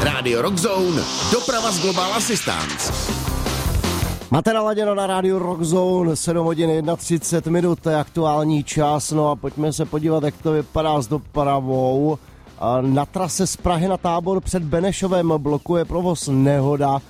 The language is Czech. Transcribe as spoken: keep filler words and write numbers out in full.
Rádio Rockzone, doprava z Global Assistance. Máte naladěno na rádiu Rockzone, sedm hodin třicet jedna minut, to je aktuální čas, no a pojďme se podívat, jak to vypadá s dopravou. Na trase z Prahy na Tábor před Benešovem blokuje provoz nehoda